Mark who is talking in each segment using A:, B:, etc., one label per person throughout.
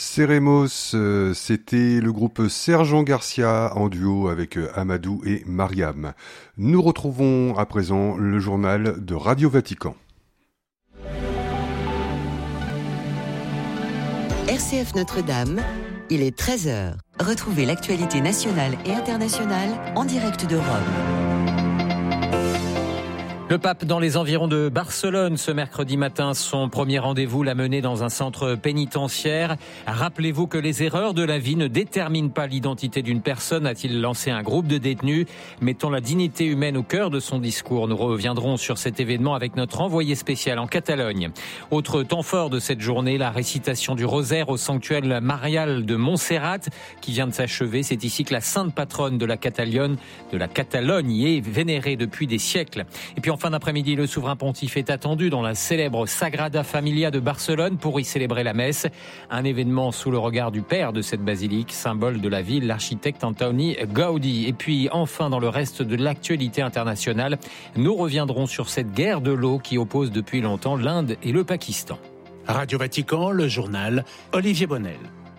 A: Ceremos, c'était le groupe Sergent Garcia en duo avec Amadou et Mariam. Nous retrouvons à présent le journal de Radio Vatican.
B: RCF Notre-Dame, il est 13h. Retrouvez l'actualité nationale et internationale en direct de Rome.
C: Le pape dans les environs de Barcelone ce mercredi matin. Son premier rendez-vous l'a mené dans un centre pénitentiaire. Rappelez-vous que les erreurs de la vie ne déterminent pas l'identité d'une personne, a-t-il lancé un groupe de détenus, mettant la dignité humaine au cœur de son discours. Nous reviendrons sur cet événement avec notre envoyé spécial en Catalogne. Autre temps fort de cette journée, la récitation du rosaire au sanctuaire marial de Montserrat qui vient de s'achever. C'est ici que la sainte patronne de la Catalogne y est vénérée depuis des siècles. Et puis en fin d'après-midi, le souverain pontife est attendu dans la célèbre Sagrada Familia de Barcelone pour y célébrer la messe. Un événement sous le regard du père de cette basilique, symbole de la ville, l'architecte Antoni Gaudí. Et puis enfin, dans le reste de l'actualité internationale, nous reviendrons sur cette guerre de l'eau qui oppose depuis longtemps l'Inde et le Pakistan.
D: Radio Vatican, le journal, Olivier Bonnel.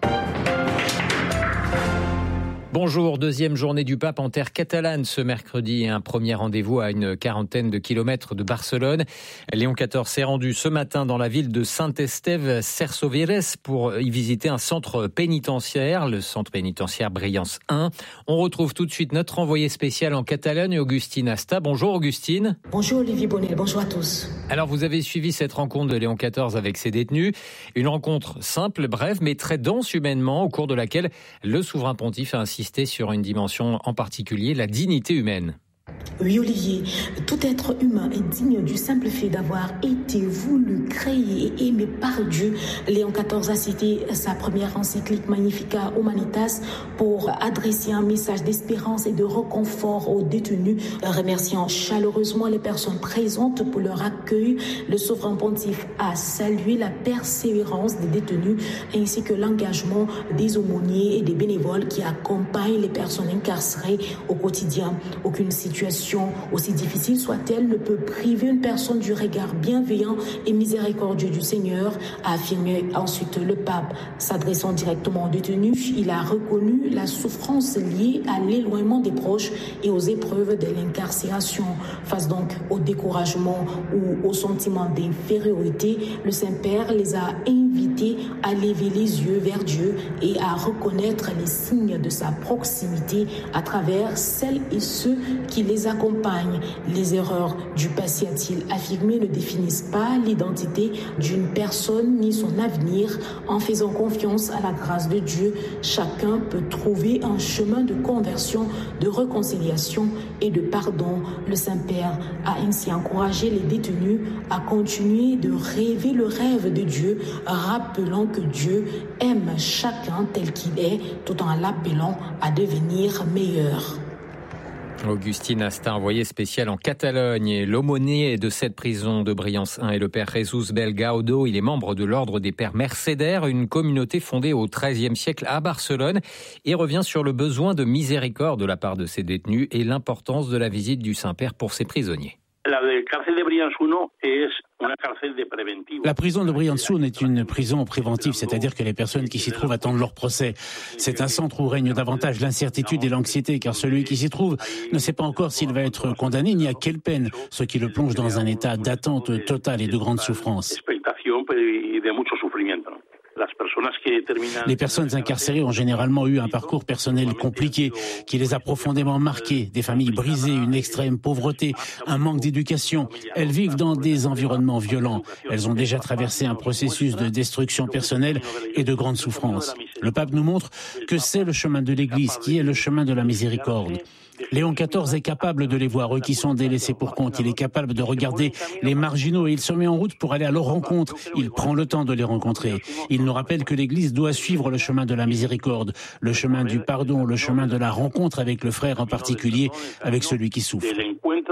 C: Bonjour, deuxième journée du pape en terre catalane ce mercredi. Un premier rendez-vous à une quarantaine de kilomètres de Barcelone. Léon XIV s'est rendu ce matin dans la ville de Sant-Esteve-Sesrovires pour y visiter un centre pénitentiaire, le centre pénitentiaire Briance 1. On retrouve tout de suite notre envoyé spécial en Catalogne, Augustine Asta. Bonjour Augustine.
E: Bonjour Olivier Bonnel, bonjour à tous.
C: Alors vous avez suivi cette rencontre de Léon XIV avec ses détenus. Une rencontre simple, brève, mais très dense humainement, au cours de laquelle le souverain pontife a insisté sur une dimension en particulier, la dignité humaine.
E: Oui Olivier, tout être humain est digne du simple fait d'avoir été voulu, créé et aimé par Dieu. Léon XIV a cité sa première encyclique Magnificat Humanitas pour adresser un message d'espérance et de réconfort aux détenus, remerciant chaleureusement les personnes présentes pour leur accueil. Le souverain pontife a salué la persévérance des détenus ainsi que l'engagement des aumôniers et des bénévoles qui accompagnent les personnes incarcérées au quotidien. Aucune situation aussi difficile soit-elle ne peut priver une personne du regard bienveillant et miséricordieux du Seigneur, a affirmé ensuite le pape. S'adressant directement aux détenus, il a reconnu la souffrance liée à l'éloignement des proches et aux épreuves de l'incarcération. Face donc au découragement ou au sentiment d'infériorité, le Saint-Père les a invités à lever les yeux vers Dieu et à reconnaître les signes de sa proximité à travers celles et ceux qui les accompagnent. Les erreurs du passé, a-t-il affirmé, ne définissent pas l'identité d'une personne ni son avenir. En faisant confiance à la grâce de Dieu, chacun peut trouver un chemin de conversion, de réconciliation et de pardon. Le Saint-Père a ainsi encouragé les détenus à continuer de rêver le rêve de Dieu, rappelant que Dieu aime chacun tel qu'il est, tout en l'appelant à devenir meilleur.
C: Augustine Asta, envoyé spécial en Catalogne. Et l'aumônier de cette prison de Briance 1 est le père Jesus Belgaudo. Il est membre de l'ordre des pères mercédaires, une communauté fondée au XIIIe siècle à Barcelone, et revient sur le besoin de miséricorde de la part de ses détenus et l'importance de la visite du Saint-Père pour ses prisonniers.
D: La prison de Briance 1 est une prison préventive, c'est-à-dire que les personnes qui s'y trouvent attendent leur procès. C'est un centre où règne davantage l'incertitude et l'anxiété, car celui qui s'y trouve ne sait pas encore s'il va être condamné ni à quelle peine, ce qui le plonge dans un état d'attente totale et de grande souffrance. Les personnes incarcérées ont généralement eu un parcours personnel compliqué qui les a profondément marquées. Des familles brisées, une extrême pauvreté, un manque d'éducation. Elles vivent dans des environnements violents. Elles ont déjà traversé un processus de destruction personnelle et de grande souffrance. Le pape nous montre que c'est le chemin de l'Église qui est le chemin de la miséricorde. Léon XIV est capable de les voir, eux qui sont délaissés pour compte. Il est capable de regarder les marginaux et il se met en route pour aller à leur rencontre. Il prend le temps de les rencontrer. Il nous rappelle que l'Église doit suivre le chemin de la miséricorde, le chemin du pardon, le chemin de la rencontre avec le frère en particulier, avec celui qui souffre.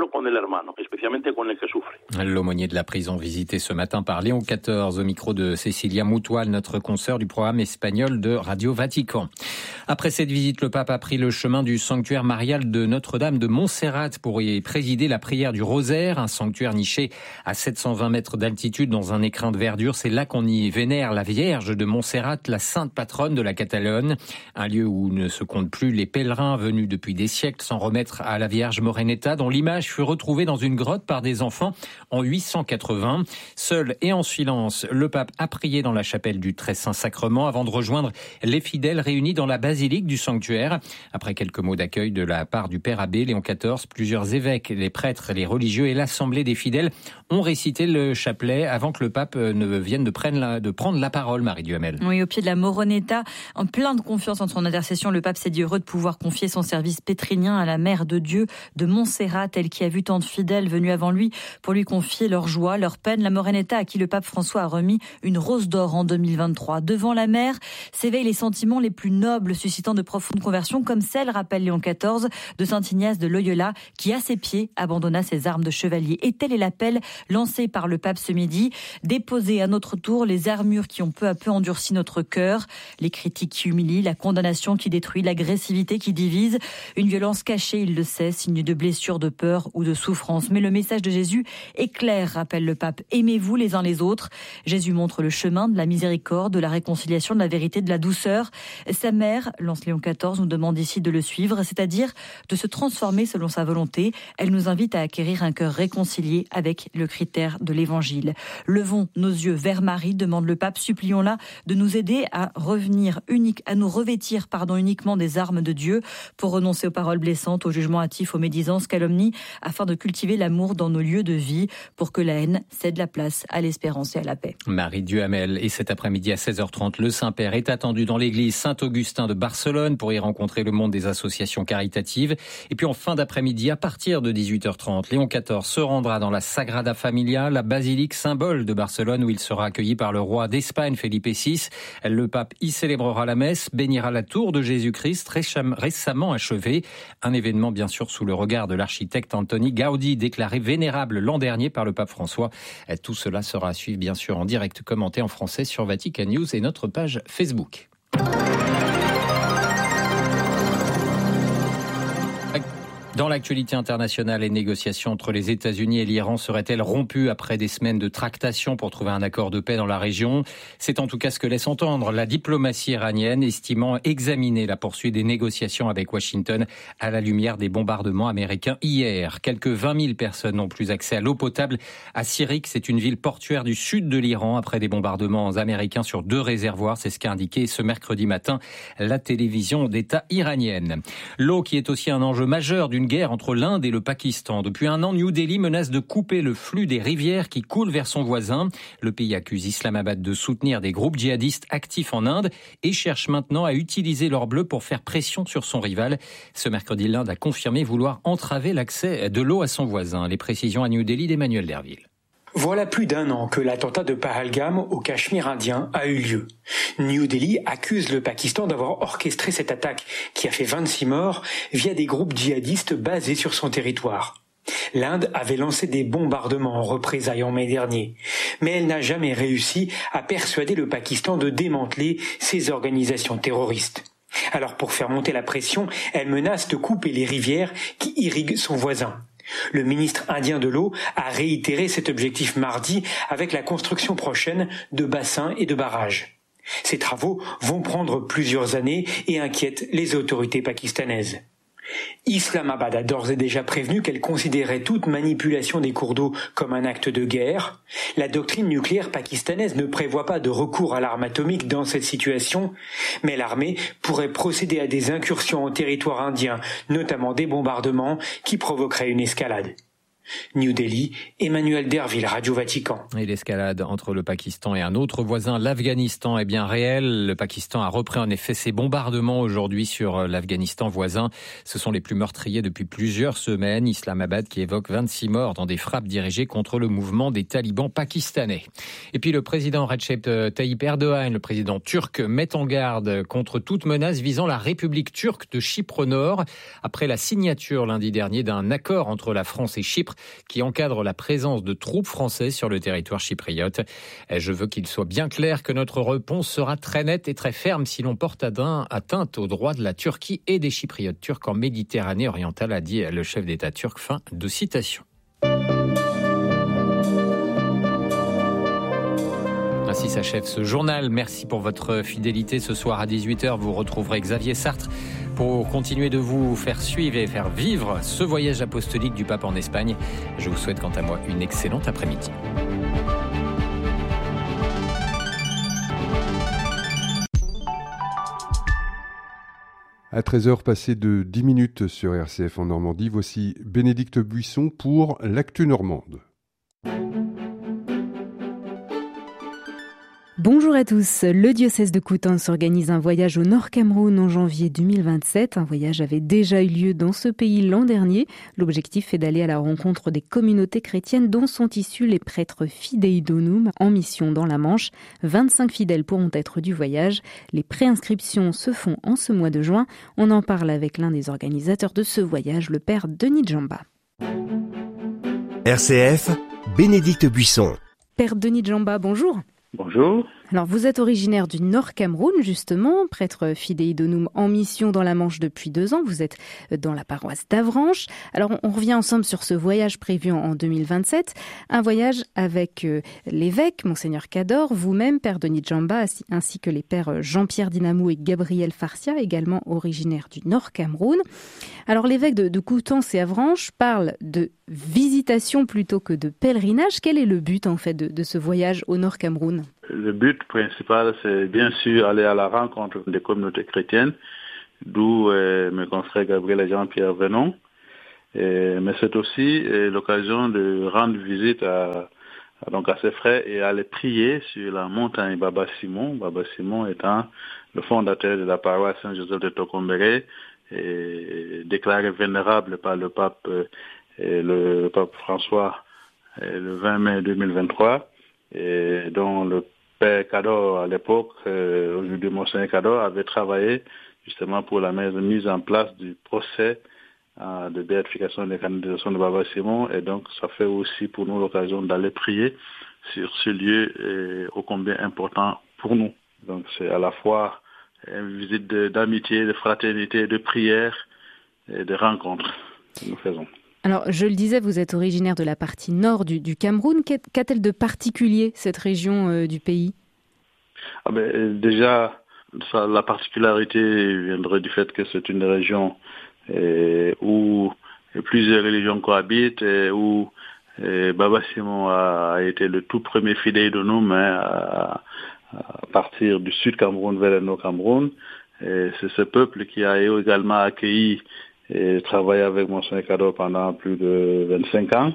C: L'aumônier de la prison visité ce matin par Léon XIV au micro de Cécilia Mutual, notre consoeur du programme espagnol de Radio Vatican. Après cette visite, le pape a pris le chemin du sanctuaire marial de Notre-Dame de Montserrat pour y présider la prière du rosaire, un sanctuaire niché à 720 mètres d'altitude dans un écrin de verdure. C'est là qu'on y vénère la Vierge de Montserrat, la sainte patronne de la Catalogne, un lieu où ne se comptent plus les pèlerins venus depuis des siècles s'en remettre à la Vierge Moreneta, dont l'image fut retrouvée dans une grotte par des enfants en 880. Seul et en silence, le pape a prié dans la chapelle du Très Saint Sacrement avant de rejoindre les fidèles réunis dans la basilique du sanctuaire. Après quelques mots d'accueil de la part du père abbé Léon XIV, plusieurs évêques, les prêtres, les religieux et l'assemblée des fidèles ont récité le chapelet avant que le pape ne vienne de prendre la parole, Marie Duhamel.
F: Oui, au pied de la Moreneta, en plein de confiance en son intercession, le pape s'est dit heureux de pouvoir confier son service pétrinien à la Mère de Dieu de Montserrat, elle qui a vu tant de fidèles venus avant lui pour lui confier leur joie, leur peine. La Moreneta à qui le pape François a remis une rose d'or en 2023. Devant la mer s'éveillent les sentiments les plus nobles, suscitant de profondes conversions, comme celle, rappelle Léon XIV, de saint Ignace de Loyola, qui à ses pieds abandonna ses armes de chevalier. Et tel est l'appel lancé par le pape ce midi, déposer à notre tour les armures qui ont peu à peu endurci notre cœur, les critiques qui humilient, la condamnation qui détruit, l'agressivité qui divise, une violence cachée, il le sait, signe de blessure, de peur ou de souffrance. Mais le message de Jésus est clair, rappelle le pape. Aimez-vous les uns les autres. Jésus montre le chemin de la miséricorde, de la réconciliation, de la vérité, de la douceur. Sa mère, lance Léon XIV, nous demande ici de le suivre, c'est-à-dire de se transformer selon sa volonté. Elle nous invite à acquérir un cœur réconcilié avec le critère de l'évangile. Levons nos yeux vers Marie, demande le pape, supplions-la de nous aider à nous revêtir uniquement des armes de Dieu pour renoncer aux paroles blessantes, aux jugements hâtifs, aux médisances, calomnies, afin de cultiver l'amour dans nos lieux de vie pour que la haine cède la place à l'espérance et à la paix.
C: Marie Duhamel, et cet après-midi à 16h30, le Saint-Père est attendu dans l'église Saint-Augustin de Barcelone pour y rencontrer le monde des associations caritatives. Et puis en fin d'après-midi, à partir de 18h30, Léon XIV se rendra dans la Sagrada Familia, la basilique symbole de Barcelone, où il sera accueilli par le roi d'Espagne, Felipe VI. Le pape y célébrera la messe, bénira la tour de Jésus-Christ récemment achevée. Un événement bien sûr sous le regard de l'architecte Antoni Gaudi, déclaré vénérable l'an dernier par le pape François. Tout cela sera à suivre bien sûr en direct commenté en français sur Vatican News et notre page Facebook. Dans l'actualité internationale, les négociations entre les États-Unis et l'Iran seraient-elles rompues après des semaines de tractations pour trouver un accord de paix dans la région? C'est en tout cas ce que laisse entendre la diplomatie iranienne, estimant examiner la poursuite des négociations avec Washington à la lumière des bombardements américains hier. Quelques 20 000 personnes n'ont plus accès à l'eau potable à Sirik. C'est une ville portuaire du sud de l'Iran après des bombardements américains sur 2 réservoirs. C'est ce qu'a indiqué ce mercredi matin la télévision d'État iranienne. L'eau qui est aussi un enjeu majeur d'une guerre entre l'Inde et le Pakistan. Depuis un an, New Delhi menace de couper le flux des rivières qui coulent vers son voisin. Le pays accuse Islamabad de soutenir des groupes djihadistes actifs en Inde et cherche maintenant à utiliser l'or bleu pour faire pression sur son rival. Ce mercredi, l'Inde a confirmé vouloir entraver l'accès de l'eau à son voisin. Les précisions à New Delhi d'Emmanuel Derville.
G: Voilà plus d'un an que l'attentat de Pahalgam au Cachemire indien a eu lieu. New Delhi accuse le Pakistan d'avoir orchestré cette attaque qui a fait 26 morts via des groupes djihadistes basés sur son territoire. L'Inde avait lancé des bombardements en représailles en mai dernier, mais elle n'a jamais réussi à persuader le Pakistan de démanteler ces organisations terroristes. Alors pour faire monter la pression, elle menace de couper les rivières qui irriguent son voisin. Le ministre indien de l'eau a réitéré cet objectif mardi avec la construction prochaine de bassins et de barrages. Ces travaux vont prendre plusieurs années et inquiètent les autorités pakistanaises. Islamabad a d'ores et déjà prévenu qu'elle considérait toute manipulation des cours d'eau comme un acte de guerre. La doctrine nucléaire pakistanaise ne prévoit pas de recours à l'arme atomique dans cette situation, mais l'armée pourrait procéder à des incursions en territoire indien, notamment des bombardements qui provoqueraient une escalade. New Delhi, Emmanuel Derville, Radio Vatican.
C: Et l'escalade entre le Pakistan et un autre voisin, l'Afghanistan, est bien réelle. Le Pakistan a repris en effet ses bombardements aujourd'hui sur l'Afghanistan voisin. Ce sont les plus meurtriers depuis plusieurs semaines. Islamabad qui évoque 26 morts dans des frappes dirigées contre le mouvement des talibans pakistanais. Et puis le président Recep Tayyip Erdogan, le président turc, met en garde contre toute menace visant la République turque de Chypre Nord après la signature lundi dernier d'un accord entre la France et Chypre qui encadre la présence de troupes françaises sur le territoire chypriote. Je veux qu'il soit bien clair que notre réponse sera très nette et très ferme si l'on porte atteinte aux droits de la Turquie et des Chypriotes turcs en Méditerranée orientale, a dit le chef d'État turc. Fin de citation. Ainsi s'achève ce journal. Merci pour votre fidélité. Ce soir à 18h, vous retrouverez Xavier Sartre pour continuer de vous faire suivre et faire vivre ce voyage apostolique du pape en Espagne. Je vous souhaite quant à moi une excellente après-midi.
A: À 13h passé de 10 minutes sur RCF en Normandie, voici Bénédicte Buisson pour l'actu normande.
H: Bonjour à tous. Le diocèse de Coutances organise un voyage au Nord Cameroun en janvier 2027. Un voyage avait déjà eu lieu dans ce pays l'an dernier. L'objectif est d'aller à la rencontre des communautés chrétiennes dont sont issus les prêtres Fidei Donum en mission dans la Manche. 25 fidèles pourront être du voyage. Les préinscriptions se font en ce mois de juin. On en parle avec l'un des organisateurs de ce voyage, le père Denis Djamba.
I: RCF, Bénédicte Buisson.
H: Père Denis Djamba, bonjour.
J: Bonjour.
H: Alors, vous êtes originaire du Nord Cameroun, justement, prêtre Fidei Donum en mission dans la Manche depuis 2 ans. Vous êtes dans la paroisse d'Avranches. Alors, on revient ensemble sur ce voyage prévu en 2027. Un voyage avec l'évêque, Monseigneur Cador, vous-même, Père Denis Djamba, ainsi que les pères Jean-Pierre Dinamou et Gabriel Farcia, également originaires du Nord Cameroun. Alors, l'évêque de Coutances et Avranches parle de visitation plutôt que de pèlerinage. Quel est le but, en fait, de ce voyage au Nord Cameroun ?
J: Le but principal, c'est bien sûr aller à la rencontre des communautés chrétiennes, d'où mes confrères Gabriel et Jean-Pierre venons. Mais c'est aussi l'occasion de rendre visite à ses frères et aller prier sur la montagne Baba Simon. Baba Simon étant le fondateur de la paroisse Saint-Joseph de Tokombéré, déclaré vénérable par le pape François le 20 mai 2023, et dont le Père Cador, à l'époque, aujourd'hui Monseigneur Cador, avait travaillé justement pour la mise en place du procès de béatification des canonisations de Baba Simon. Et donc, ça fait aussi pour nous l'occasion d'aller prier sur ce lieu ô combien important pour nous. Donc, c'est à la fois une visite d'amitié, de fraternité, de prière et de rencontre que nous faisons.
H: Alors, je le disais, vous êtes originaire de la partie nord du Cameroun. Qu'a-t-elle de particulier, cette région du pays ?
J: Déjà, la particularité viendrait du fait que c'est une région où plusieurs religions cohabitent, et où Baba Simon a été le tout premier fidèle de nous, à partir du sud Cameroun vers le nord Cameroun. Et c'est ce peuple qui a également accueilli et travaillé avec Monseigneur Cador pendant plus de 25 ans.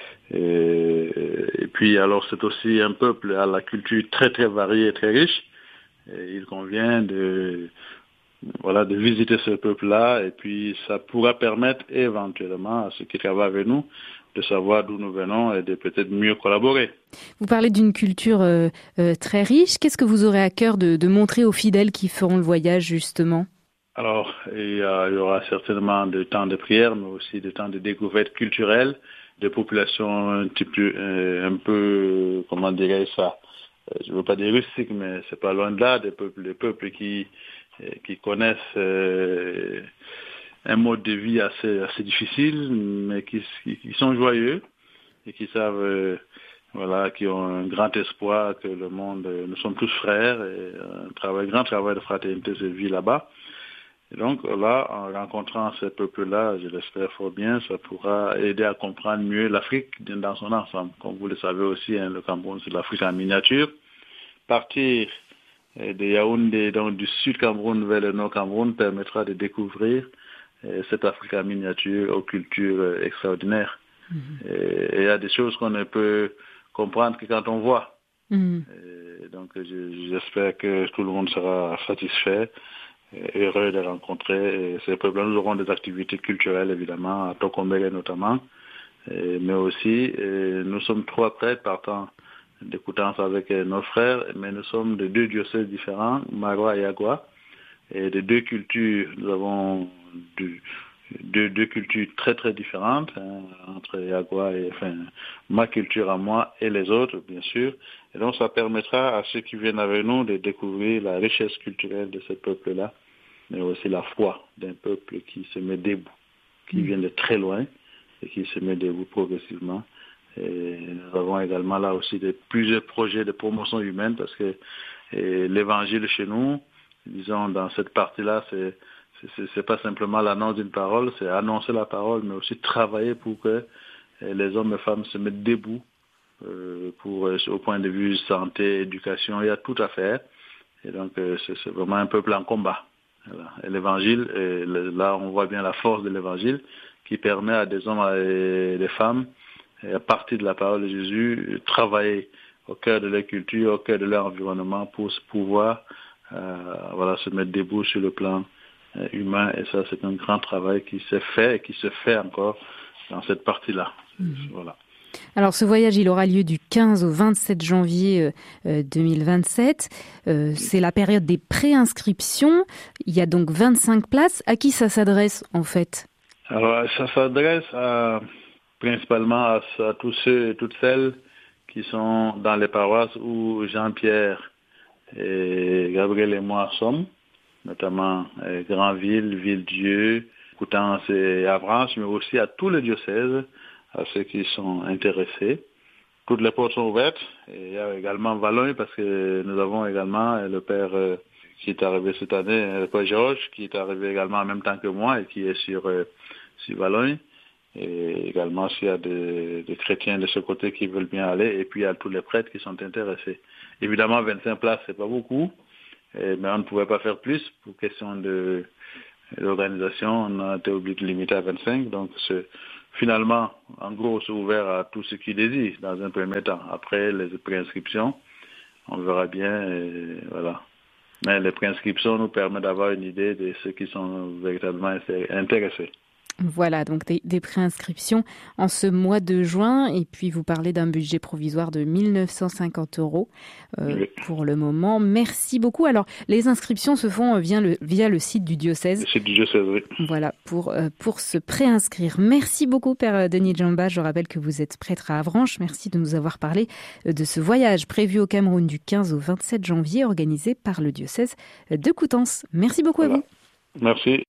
J: Et puis alors c'est aussi un peuple à la culture très très variée et très riche. Et il convient de visiter ce peuple-là, et puis ça pourra permettre éventuellement à ceux qui travaillent avec nous de savoir d'où nous venons et de peut-être mieux collaborer.
H: Vous parlez d'une culture très riche. Qu'est-ce que vous aurez à cœur de montrer aux fidèles qui feront le voyage justement ?
J: Alors, il y aura certainement des temps de prière, mais aussi des temps de découverte culturelle, des populations un peu, comment dirais-je ça, je ne veux pas dire rustiques, mais c'est pas loin de là, des peuples qui connaissent un mode de vie assez difficile, mais qui sont joyeux et qui savent, qui ont un grand espoir que le monde, nous sommes tous frères, et un grand travail de fraternité se vit là-bas. Et donc là, en rencontrant ces peuples-là, je l'espère fort bien, ça pourra aider à comprendre mieux l'Afrique dans son ensemble. Comme vous le savez aussi, le Cameroun, c'est l'Afrique en miniature. Partir de Yaoundé, donc du sud Cameroun vers le nord Cameroun, permettra de découvrir cette Afrique en miniature aux cultures extraordinaires. Et il y a des choses qu'on ne peut comprendre que quand on voit. Et donc j'espère que tout le monde sera satisfait, et heureux de rencontrer ces peuples. Nous aurons des activités culturelles évidemment, à Tokombele notamment, mais aussi nous sommes 3 prêtres partant d'écoutance avec nos frères, mais nous sommes de 2 diocèses différents, Magua et Agua, et de 2 cultures. Nous avons deux cultures très très différentes, entre Agua et ma culture à moi et les autres bien sûr, et donc ça permettra à ceux qui viennent avec nous de découvrir la richesse culturelle de ce peuple-là, mais aussi la foi d'un peuple qui se met debout, qui vient de très loin et qui se met debout progressivement. Et nous avons également là aussi plusieurs projets de promotion humaine, parce que l'évangile chez nous, disons dans cette partie-là, c'est pas simplement l'annonce d'une parole, c'est annoncer la parole, mais aussi travailler pour que les hommes et femmes se mettent debout au point de vue santé, éducation. Il y a tout à faire. Et donc c'est vraiment un peuple en combat. Voilà. Et l'évangile, là on voit bien la force de l'évangile qui permet à des hommes et des femmes, à partir de la parole de Jésus, travailler au cœur de leur culture, au cœur de leur environnement pour pouvoir se mettre debout sur le plan humain. Et ça, c'est un grand travail qui s'est fait et qui se fait encore dans cette partie-là. Voilà.
H: Alors ce voyage, il aura lieu du 15 au 27 janvier 2027. C'est la période des préinscriptions. Il y a donc 25 places. À qui ça s'adresse en fait?
J: Alors ça s'adresse principalement à tous ceux et toutes celles qui sont dans les paroisses où Jean-Pierre et Gabriel et moi sommes, notamment Granville, Villedieu, Coutances et Avranches, mais aussi à tous les diocèses, à ceux qui sont intéressés. Toutes les portes sont ouvertes. Et il y a également Valognes, parce que nous avons également le père qui est arrivé cette année, le père Georges, qui est arrivé également en même temps que moi et qui est sur Valognes. Et également s'il y a des chrétiens de ce côté qui veulent bien aller, et puis il y a tous les prêtres qui sont intéressés. Évidemment 25 places c'est pas beaucoup, mais on ne pouvait pas faire plus pour question d'organisation. On a été obligé de limiter à 25, donc finalement en gros c'est ouvert à tous ceux qui désirent dans un premier temps. Après les préinscriptions on verra bien, et voilà. Mais les préinscriptions nous permettent d'avoir une idée de ceux qui sont véritablement intéressés.
H: Voilà, donc des préinscriptions en ce mois de juin. Et puis, vous parlez d'un budget provisoire de 1 950 € pour le moment. Merci beaucoup. Alors, les inscriptions se font via le site du diocèse.
J: Le site du diocèse, oui.
H: Voilà, pour se préinscrire. Merci beaucoup, Père Denis Djamba. Je rappelle que vous êtes prêtre à Avranches. Merci de nous avoir parlé de ce voyage prévu au Cameroun du 15 au 27 janvier, organisé par le diocèse de Coutances. Merci beaucoup à vous.
J: Merci.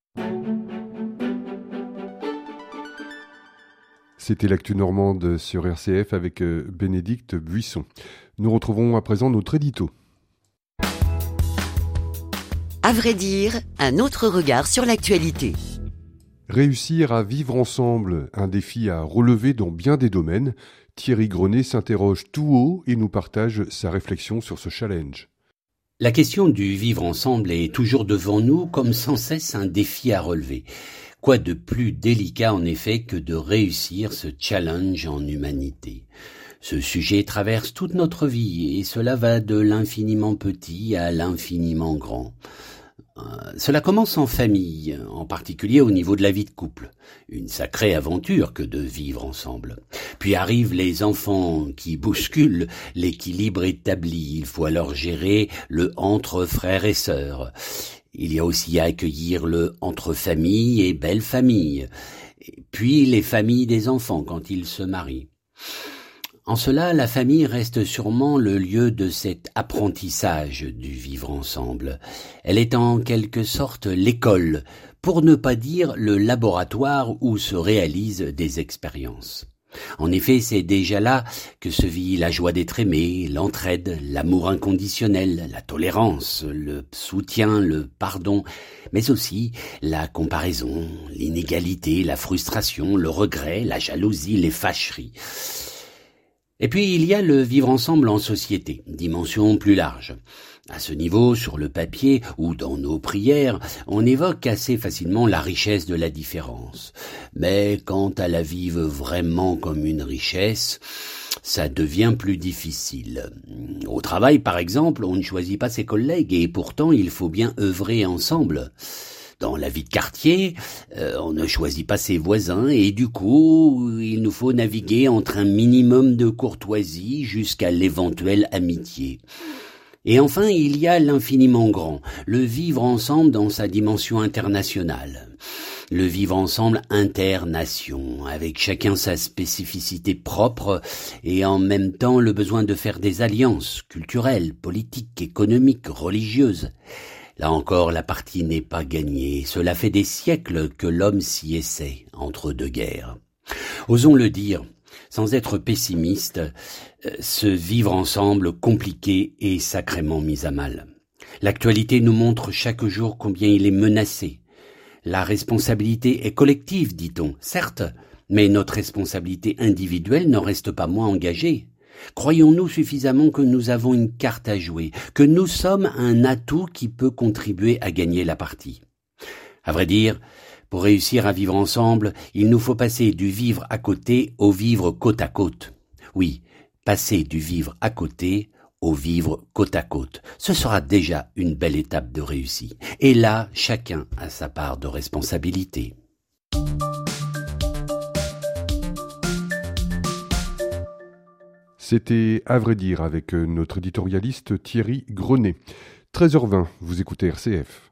A: C'était l'actu normande sur RCF avec Bénédicte Buisson. Nous retrouvons à présent notre édito.
B: À vrai dire, un autre regard sur l'actualité.
A: Réussir à vivre ensemble, un défi à relever dans bien des domaines. Thierry Grenet s'interroge tout haut et nous partage sa réflexion sur ce challenge.
K: La question du vivre ensemble est toujours devant nous comme sans cesse un défi à relever. Quoi de plus délicat en effet que de réussir ce challenge en humanité? Ce sujet traverse toute notre vie et cela va de l'infiniment petit à l'infiniment grand. Cela commence en famille, en particulier au niveau de la vie de couple. Une sacrée aventure que de vivre ensemble. Puis arrivent les enfants qui bousculent l'équilibre établi. Il faut alors gérer le entre frères et sœurs. Il y a aussi à accueillir le entre famille et belle famille. Puis les familles des enfants quand ils se marient. En cela, la famille reste sûrement le lieu de cet apprentissage du vivre ensemble. Elle est en quelque sorte l'école, pour ne pas dire le laboratoire où se réalisent des expériences. En effet, c'est déjà là que se vit la joie d'être aimé, l'entraide, l'amour inconditionnel, la tolérance, le soutien, le pardon, mais aussi la comparaison, l'inégalité, la frustration, le regret, la jalousie, les fâcheries. Et puis il y a le vivre ensemble en société, dimension plus large. À ce niveau, sur le papier ou dans nos prières, on évoque assez facilement la richesse de la différence. Mais quand à la vivre vraiment comme une richesse, ça devient plus difficile. Au travail, par exemple, on ne choisit pas ses collègues et pourtant il faut bien œuvrer ensemble. Dans la vie de quartier, on ne choisit pas ses voisins et du coup, il nous faut naviguer entre un minimum de courtoisie jusqu'à l'éventuelle amitié. Et enfin, il y a l'infiniment grand, le vivre ensemble dans sa dimension internationale. Le vivre ensemble internation, avec chacun sa spécificité propre et en même temps le besoin de faire des alliances culturelles, politiques, économiques, religieuses. Là encore, la partie n'est pas gagnée. Cela fait des siècles que l'homme s'y essaie, entre deux guerres. Osons le dire, sans être pessimiste, ce vivre ensemble compliqué est sacrément mis à mal. L'actualité nous montre chaque jour combien il est menacé. La responsabilité est collective, dit-on, certes, mais notre responsabilité individuelle n'en reste pas moins engagée. Croyons-nous suffisamment que nous avons une carte à jouer, que nous sommes un atout qui peut contribuer à gagner la partie? À vrai dire, pour réussir à vivre ensemble, il nous faut passer du vivre à côté au vivre côte à côte. Oui, passer du vivre à côté au vivre côte à côte. Ce sera déjà une belle étape de réussite. Et là, chacun a sa part de responsabilité.
A: C'était À vrai dire avec notre éditorialiste Thierry Grenet. 13h20, vous écoutez RCF.